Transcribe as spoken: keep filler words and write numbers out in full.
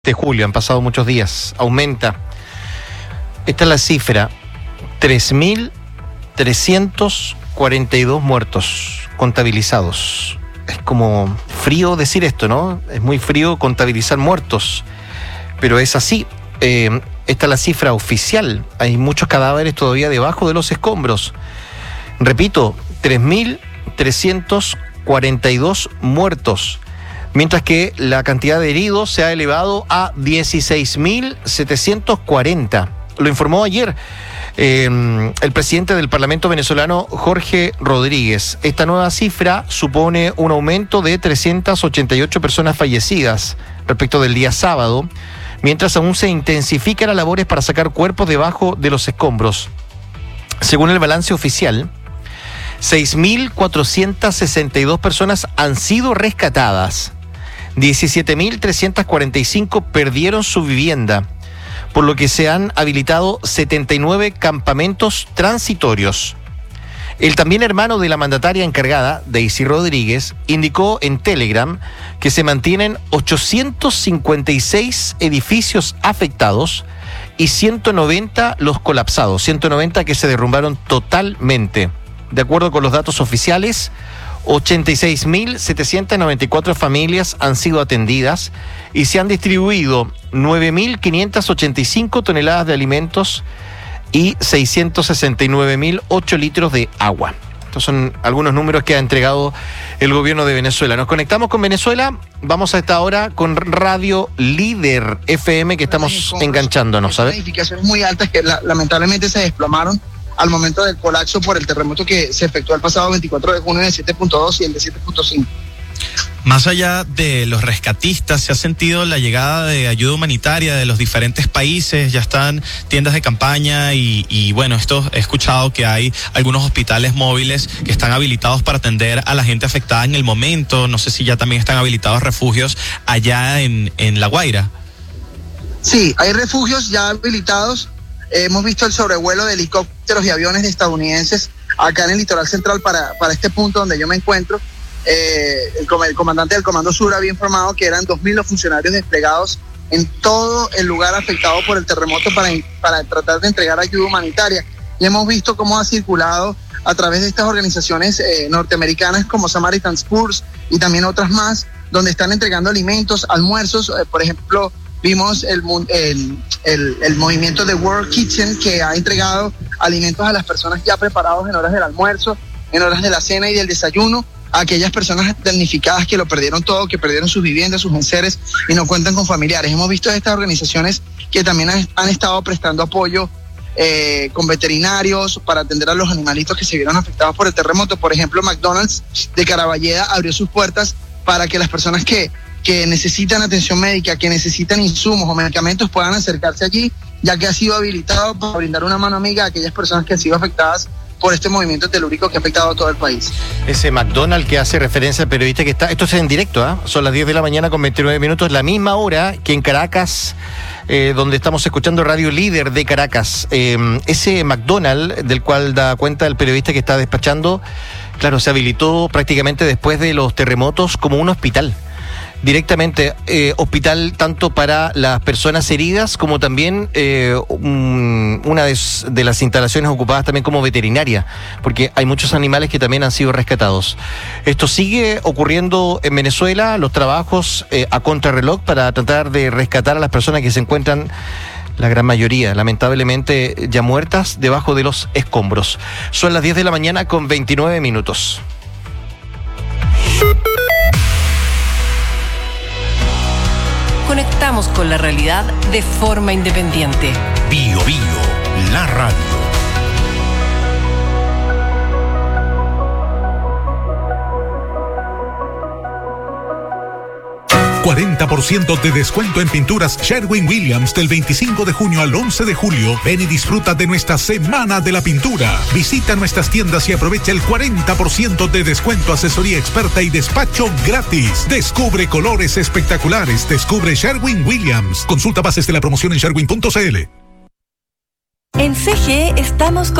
de julio, han pasado muchos días, aumenta. Esta es la cifra, tres mil trescientos cuarenta y dos muertos contabilizados. Es como frío decir esto, ¿no? Es muy frío contabilizar muertos, pero es así. Eh, esta es la cifra oficial. Hay muchos cadáveres todavía debajo de los escombros. Repito, tres mil trescientos cuarenta y dos muertos. Mientras que la cantidad de heridos se ha elevado a dieciséis mil setecientos cuarenta. Lo informó ayer eh, el presidente del Parlamento venezolano, Jorge Rodríguez. Esta nueva cifra supone un aumento de trescientas ochenta y ocho personas fallecidas respecto del día sábado, mientras aún se intensifican las labores para sacar cuerpos debajo de los escombros. Según el balance oficial, seis mil cuatrocientas sesenta y dos personas han sido rescatadas. diecisiete mil trescientos cuarenta y cinco perdieron su vivienda, por lo que se han habilitado setenta y nueve campamentos transitorios. El también hermano de la mandataria encargada, Daisy Rodríguez, indicó en Telegram que se mantienen ochocientos cincuenta y seis edificios afectados y ciento noventa los colapsados, ciento noventa que se derrumbaron totalmente. De acuerdo con los datos oficiales, ochenta y seis mil setecientas noventa y cuatro familias han sido atendidas y se han distribuido nueve mil quinientas ochenta y cinco toneladas de alimentos y seiscientos sesenta y nueve mil ocho litros de agua. Estos son algunos números que ha entregado el gobierno de Venezuela. Nos conectamos con Venezuela. Vamos a esta hora con Radio Líder F M, que estamos enganchándonos, ¿sabes? Edificaciones muy altas que la, lamentablemente se desplomaron al momento del colapso por el terremoto que se efectuó el pasado veinticuatro de junio de siete punto dos y el de siete punto cinco. Más allá de los rescatistas, se ha sentido la llegada de ayuda humanitaria de los diferentes países. Ya están tiendas de campaña y, y bueno, esto he escuchado que hay algunos hospitales móviles que están habilitados para atender a la gente afectada en el momento. No sé si ya también están habilitados refugios allá en, en La Guaira. Sí, hay refugios ya habilitados. Eh, hemos visto el sobrevuelo de helicópteros y aviones de estadounidenses acá en el litoral central para, para este punto donde yo me encuentro. Eh, el, com- el comandante del Comando Sur había informado que eran dos mil los funcionarios desplegados en todo el lugar afectado por el terremoto para, para tratar de entregar ayuda humanitaria. Y hemos visto cómo ha circulado a través de estas organizaciones eh, norteamericanas como Samaritan's Purse y también otras más, donde están entregando alimentos, almuerzos. Eh, por ejemplo, vimos el, el, el, el movimiento de World Kitchen, que ha entregado alimentos a las personas ya preparados en horas del almuerzo, en horas de la cena y del desayuno, a aquellas personas damnificadas que lo perdieron todo, que perdieron sus viviendas, sus enseres y no cuentan con familiares. Hemos visto estas organizaciones que también han, han estado prestando apoyo eh, con veterinarios para atender a los animalitos que se vieron afectados por el terremoto. Por ejemplo, McDonald's de Caraballeda abrió sus puertas para que las personas que que necesitan atención médica, que necesitan insumos o medicamentos puedan acercarse allí, ya que ha sido habilitado para brindar una mano amiga a aquellas personas que han sido afectadas por este movimiento telúrico que ha afectado a todo el país. Ese McDonald's que hace referencia al periodista que está... Esto es en directo, ¿eh? Son las diez de la mañana con veintinueve minutos, la misma hora que en Caracas, eh, donde estamos escuchando Radio Líder de Caracas. Eh, ese McDonald's del cual da cuenta el periodista que está despachando, claro, se habilitó prácticamente después de los terremotos como un hospital. Directamente, eh, hospital tanto para las personas heridas como también eh, un, una de, de las instalaciones ocupadas también como veterinaria, porque hay muchos animales que también han sido rescatados. Esto sigue ocurriendo en Venezuela, los trabajos eh, a contrarreloj para tratar de rescatar a las personas que se encuentran, la gran mayoría, lamentablemente, ya muertas debajo de los escombros. Son las diez de la mañana con veintinueve minutos. Conectamos con la realidad de forma independiente. Bio Bio, la radio. cuarenta por ciento de descuento en pinturas Sherwin-Williams del veinticinco de junio al once de julio. Ven y disfruta de nuestra Semana de la Pintura. Visita nuestras tiendas y aprovecha el cuarenta por ciento de descuento, asesoría experta y despacho gratis. Descubre colores espectaculares. Descubre Sherwin-Williams. Consulta bases de la promoción en sherwin punto c l. En C G E estamos con